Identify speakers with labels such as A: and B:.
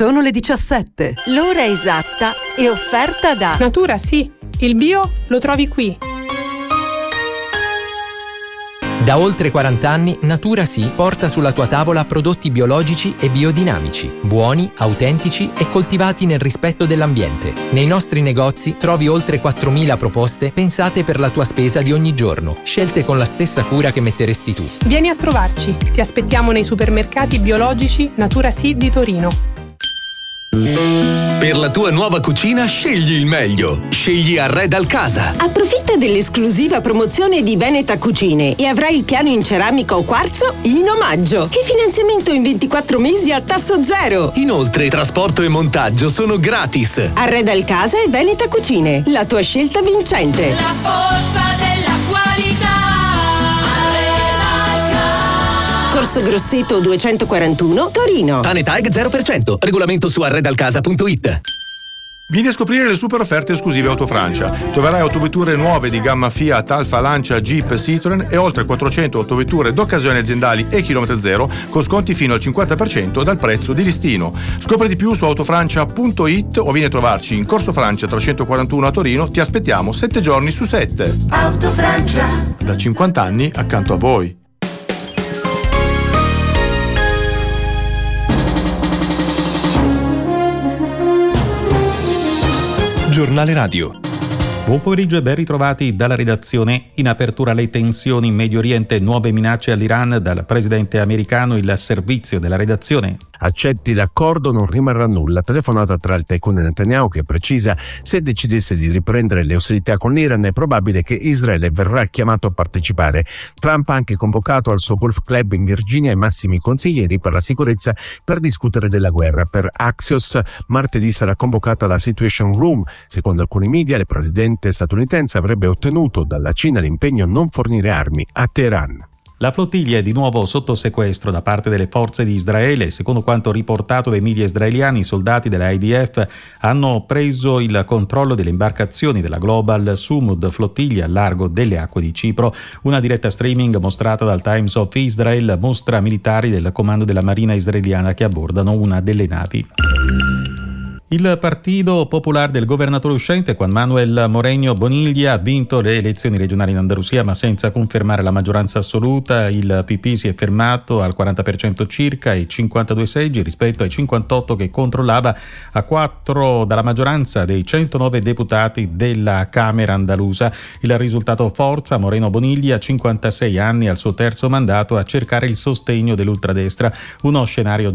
A: Sono le 17.
B: L'ora esatta è offerta da
C: Natura sì, il bio lo trovi qui.
D: Da oltre 40 anni Natura Sì porta sulla tua tavola prodotti biologici e biodinamici, buoni, autentici e coltivati nel rispetto dell'ambiente. Nei nostri negozi trovi oltre 4.000 proposte pensate per la tua spesa di ogni giorno, scelte con la stessa cura che metteresti tu.
C: Vieni a trovarci, ti aspettiamo nei supermercati biologici Natura Sì di Torino.
E: Per la tua nuova cucina scegli il meglio. Scegli Arredal Casa.
F: Approfitta dell'esclusiva promozione di Veneta Cucine e avrai il piano in ceramica o quarzo in omaggio. E finanziamento in 24 mesi a tasso zero.
E: Inoltre, trasporto e montaggio sono gratis.
F: Arredal Casa e Veneta Cucine, la tua scelta vincente.
G: La forza della qualità.
F: Corso Grosseto 241, Torino.
E: Tanetag 0%. Regolamento su arredalcasa.it.
H: Vieni a scoprire le super offerte esclusive Autofrancia. Troverai autovetture nuove di gamma Fiat, Alfa, Lancia, Jeep, Citroen e oltre 400 autovetture d'occasione aziendali e chilometro zero con sconti fino al 50% dal prezzo di listino. Scopri di più su autofrancia.it o vieni a trovarci in Corso Francia 341 a Torino. Ti aspettiamo 7 giorni su 7.
I: Autofrancia.
H: Da 50 anni accanto a voi.
J: Giornale Radio. Buon pomeriggio e ben ritrovati dalla redazione. In apertura le tensioni in Medio Oriente, nuove minacce all'Iran dal presidente americano, il servizio della redazione.
K: Accetti l'accordo, non rimarrà nulla. Telefonata tra il tycoon e Netanyahu che precisa: se decidesse di riprendere le ostilità con l'Iran è probabile che Israele verrà chiamato a partecipare. Trump ha anche convocato al suo golf club in Virginia i massimi consiglieri per la sicurezza per discutere della guerra. Per Axios martedì sarà convocata la Situation Room. Secondo alcuni media il presidente statunitense avrebbe ottenuto dalla Cina l'impegno a non fornire armi a Teheran.
J: La flottiglia è di nuovo sotto sequestro da parte delle forze di Israele. Secondo quanto riportato dai media israeliani, i soldati della IDF hanno preso il controllo delle imbarcazioni della Global Sumud flottiglia al largo delle acque di Cipro. Una diretta streaming mostrata dal Times of Israel mostra militari del comando della Marina israeliana che abbordano una delle navi. Il Partito Popolare del governatore uscente Juan Manuel Moreno Bonilla ha vinto le elezioni regionali in Andalusia, ma senza confermare la maggioranza assoluta. Il PP si è fermato al 40% circa e 52 seggi rispetto ai 58 che controllava, a 4 dalla maggioranza dei 109 deputati della Camera andalusa. Il risultato forza Moreno Bonilla, 56 anni, al suo terzo mandato, a cercare il sostegno dell'ultradestra, uno scenario